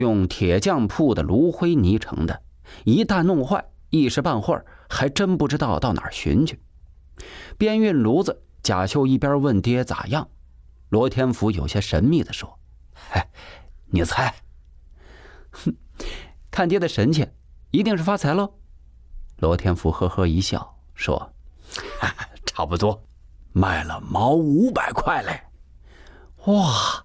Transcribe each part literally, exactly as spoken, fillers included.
用铁匠铺的炉灰泥成的，一旦弄坏，一时半会儿还真不知道到哪儿寻去。边运炉子，贾秀一边问爹咋样。罗天福有些神秘地说：“哎，你猜？”哼，看爹的神情，一定是发财喽。罗天福呵呵一笑，说：“差不多，卖了毛五百块嘞。”哇！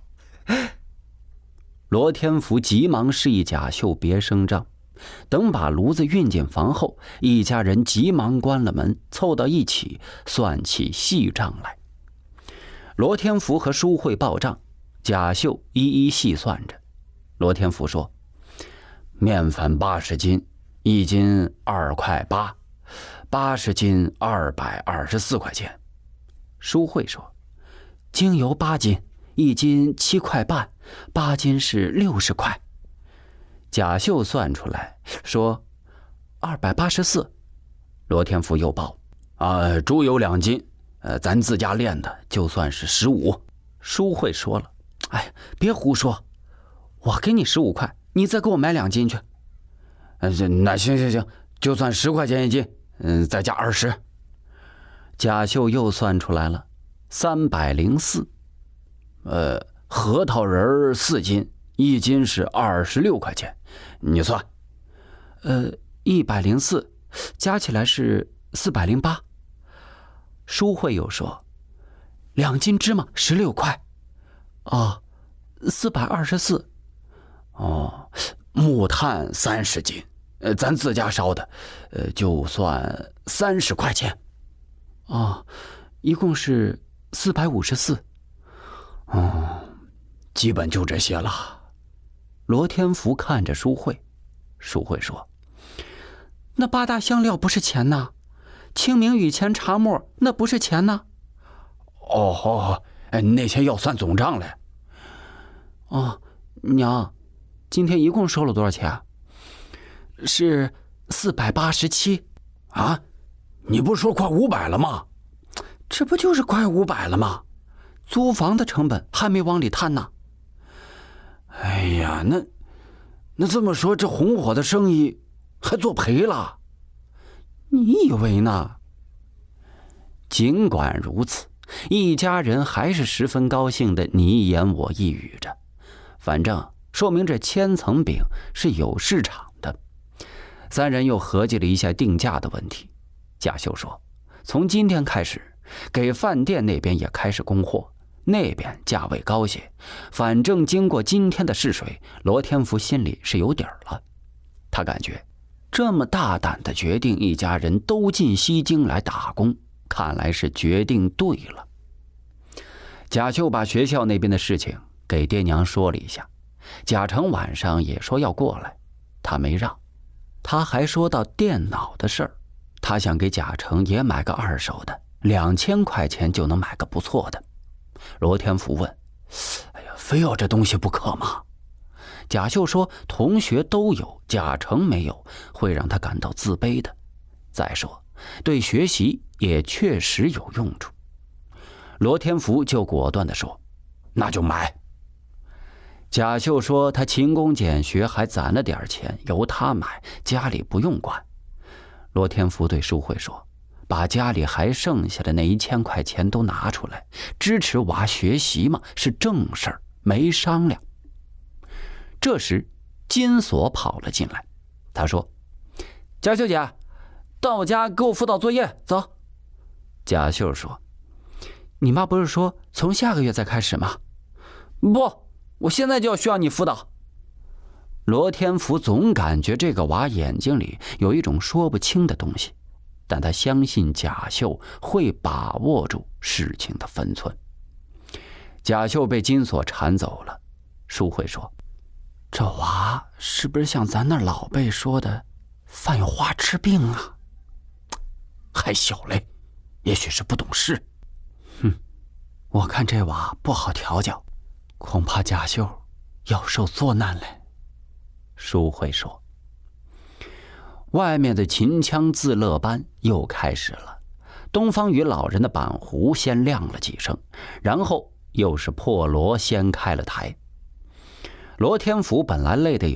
罗天福急忙示意贾秀别声张。等把炉子运进房后，一家人急忙关了门，凑到一起算起细账来。罗天福和舒慧报账，贾秀一一细算着。罗天福说：“面粉八十斤，一斤二块八，八十斤二百二十四块钱。”舒慧说：“精油八斤，一斤七块半，八斤是六十块。”贾秀算出来说：“二百八十四。”罗天福又报：“啊，猪油两斤，呃，咱自家炼的，就算是十五。”舒慧说了：“哎，别胡说，我给你十五块，你再给我买两斤去。”呃，那行行行，就算十块钱一斤，嗯，再加二十。贾秀又算出来了，三百零四。呃，核桃仁四斤，一斤是二十六块钱，你算。呃，一百零四，加起来是四百零八。舒慧又说：“两斤芝麻十六块。”哦，四百二十四。哦，木炭三十斤，呃，咱自家烧的，呃，就算三十块钱。哦，一共是四百五十四。哦，基本就这些了。罗天福看着舒慧，舒慧说：“那八大香料不是钱呐，清明雨前茶末那不是钱呐。”哦哦，那些要算总账嘞。哦，娘，今天一共收了多少钱？是四百八十七。啊，你不说快五百了吗？这不就是快五百了吗？租房的成本还没往里摊呢。哎呀，那那这么说，这红火的生意还做赔了？你以为呢？尽管如此，一家人还是十分高兴的，你一言我一语着。反正说明这千层饼是有市场的。三人又合计了一下定价的问题。贾秀说：“从今天开始，给饭店那边也开始供货。那边价位高些，反正经过今天的试水，罗天福心里是有底儿了。他感觉这么大胆的决定，一家人都进西京来打工，看来是决定对了。贾秀把学校那边的事情给爹娘说了一下，贾成晚上也说要过来，他没让。他还说到电脑的事儿，他想给贾成也买个二手的，两千块钱就能买个不错的。罗天福问：“哎呀，非要这东西不可吗？”贾秀说：“同学都有，贾成没有，会让他感到自卑的。再说，对学习也确实有用处。”罗天福就果断地说：“那就买。”贾秀说：“他勤工俭学，还攒了点钱，由他买，家里不用管。”罗天福对舒慧说：“把家里还剩下的那一千块钱都拿出来，支持娃学习嘛，是正事儿，没商量。”这时，金锁跑了进来，他说：“贾秀姐，到我家给我辅导作业，走。”贾秀说：“你妈不是说从下个月再开始吗？”“不，我现在就要需要你辅导。”罗天福总感觉这个娃眼睛里有一种说不清的东西，但他相信贾秀会把握住事情的分寸。贾秀被金锁缠走了。淑慧说：“这娃是不是像咱那老辈说的犯有花痴病啊？还小嘞，也许是不懂事。哼，我看这娃不好调教，恐怕贾秀要受作难嘞。”淑慧说。外面的秦腔自乐班又开始了，东方与老人的板胡先亮了几声，然后又是破锣掀开了台。 罗天福本来累得有